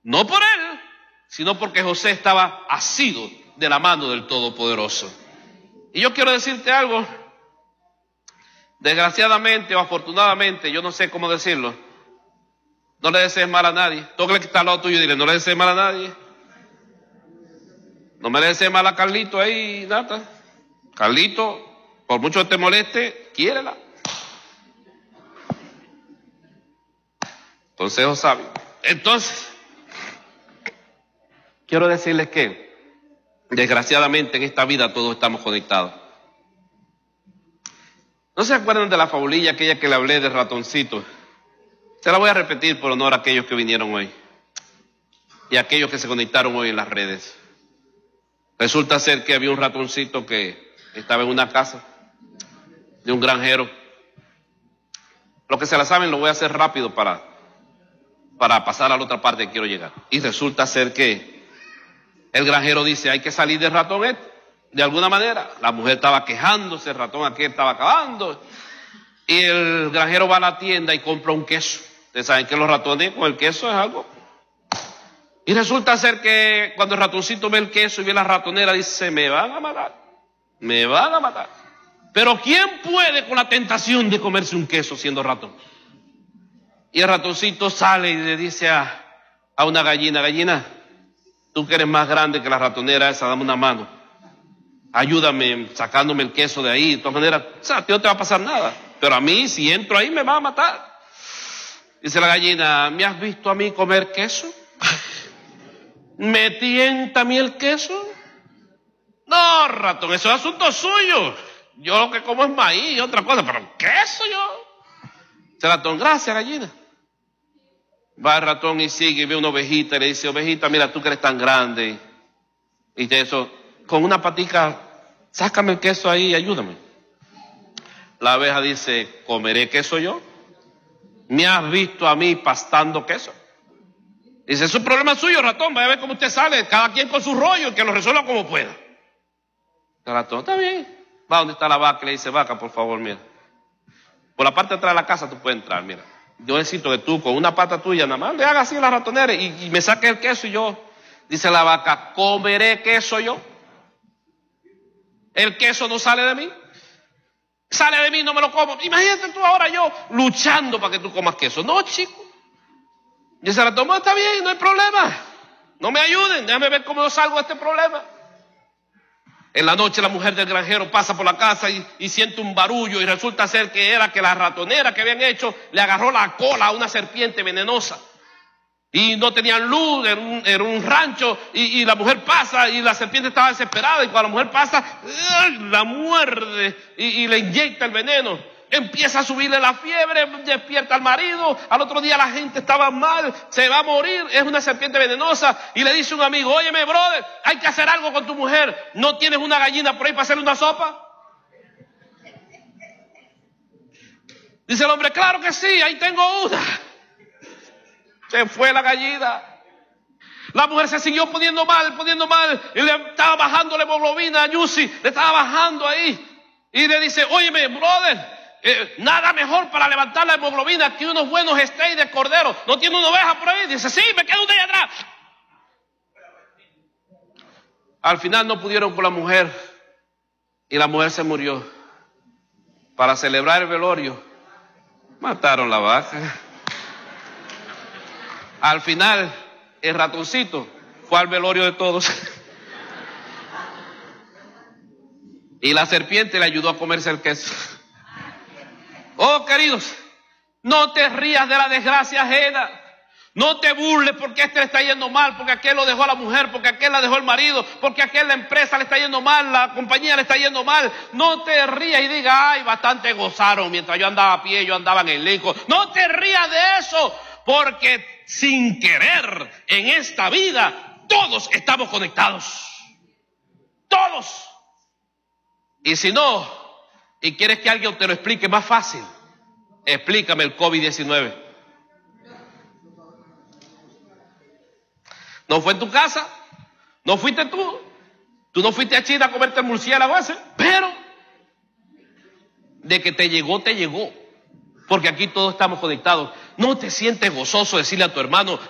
No por él, sino porque José estaba asido de la mano del Todopoderoso. Y yo quiero decirte algo, desgraciadamente o afortunadamente, yo no sé cómo decirlo, no le desees mal a nadie. Tócale que está al lado tuyo y dile, no le desees mal a nadie. No me le desees mal a Carlito ahí, Nata. Carlito, por mucho que te moleste, quiérela. Consejo sabio. Entonces, quiero decirles que, desgraciadamente, en esta vida todos estamos conectados. ¿No se acuerdan de la fabulilla aquella que le hablé del ratoncito? Se la voy a repetir por honor a aquellos que vinieron hoy y a aquellos que se conectaron hoy en las redes. Resulta ser que había un ratoncito que estaba en una casa de un granjero. Los que se la saben lo voy a hacer rápido para pasar a la otra parte que quiero llegar. Y resulta ser que el granjero dice, hay que salir del ratón de alguna manera. La mujer estaba quejándose, el ratón aquel estaba acabando. Y el granjero va a la tienda y compra un queso. Ustedes saben que los ratones con el queso es algo. Y resulta ser que cuando el ratoncito ve el queso y ve la ratonera, dice, me van a matar. Me van a matar. Pero ¿quién puede con la tentación de comerse un queso siendo ratón? Y el ratoncito sale y le dice a una gallina, gallina, tú que eres más grande que la ratonera esa, dame una mano. Ayúdame sacándome el queso de ahí. De todas maneras, o sea, a ti no te va a pasar nada. Pero a mí, si entro ahí, me va a matar. Dice la gallina, ¿me has visto a mí comer queso? ¿Me tienta a mí el queso? No, ratón, eso es asunto suyo. Yo lo que como es maíz y otra cosa, pero queso yo. Dice el ratón, gracias, gallina. Va el ratón y sigue y ve una ovejita y le dice, ovejita, mira, tú que eres tan grande. Y de eso, con una patica, sácame el queso ahí y ayúdame. La abeja dice, ¿comeré queso yo? ¿Me has visto a mí pastando queso? Dice, es un problema suyo, ratón, vaya a ver cómo usted sale, cada quien con su rollo y que lo resuelva como pueda. El ratón, está bien. Va donde está la vaca y le dice, vaca, por favor, mira. Por la parte de atrás de la casa tú puedes entrar, mira. Yo necesito que tú con una pata tuya nada más le hagas así a la ratonera y me saques el queso y yo. Dice la vaca, ¿comeré queso yo? El queso no sale de mí. Sale de mí, no me lo como. Imagínate tú ahora yo luchando para que tú comas queso. No, chico. Dice la ratón, está bien, no hay problema. No me ayuden, déjame ver cómo yo salgo de este problema. En la noche la mujer del granjero pasa por la casa y siente un barullo y resulta ser que era que la ratonera que habían hecho le agarró la cola a una serpiente venenosa. Y no tenían luz, era un rancho y la mujer pasa y la serpiente estaba desesperada y cuando la mujer pasa, la muerde y le inyecta el veneno. Empieza a subirle la fiebre, despierta al marido, al otro día la gente estaba mal, se va a morir, es una serpiente venenosa y le dice un amigo, óyeme brother, hay que hacer algo con tu mujer, ¿no tienes una gallina por ahí para hacerle una sopa? Dice el hombre, claro que sí, ahí tengo una. Se fue la gallina. La mujer se siguió poniendo mal, y le estaba bajando la hemoglobina a Yusi, le estaba bajando ahí y le dice, óyeme brother, nada mejor para levantar la hemoglobina que unos buenos steaks de cordero. ¿No tiene una oveja por ahí? Dice, sí, me quedo de ahí atrás. Al final no pudieron con la mujer y la mujer se murió. Para celebrar el velorio, mataron la vaca. Al final, el ratoncito fue al velorio de todos. Y la serpiente le ayudó a comerse el queso. Oh, queridos, no te rías de la desgracia ajena. No te burles porque este le está yendo mal, porque aquel lo dejó a la mujer, porque aquel la dejó el marido, porque aquel la empresa le está yendo mal, la compañía le está yendo mal. No te rías y digas, ay, bastante gozaron mientras yo andaba a pie, yo andaba en el Lincoln. No te rías de eso, porque sin querer en esta vida todos estamos conectados. Todos. Y si no, y quieres que alguien te lo explique más fácil, explícame el COVID-19. ¿No fue en tu casa? ¿No fuiste tú? ¿Tú no fuiste a China a comerte el murciélago ese? Pero de que te llegó, te llegó. Porque aquí todos estamos conectados. ¿No te sientes gozoso decirle a tu hermano,